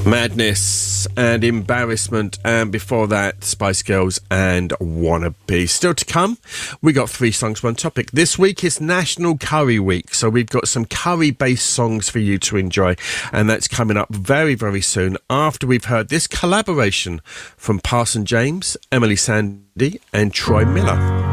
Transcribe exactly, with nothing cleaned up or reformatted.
Madness and Embarrassment, and before that Spice Girls and Wannabe. Still to come, we got three songs, one topic. This week is National Curry Week, so we've got some curry based songs for you to enjoy, and that's coming up very very soon after we've heard this collaboration from Parson James, Emily Sandé and Troy Miller.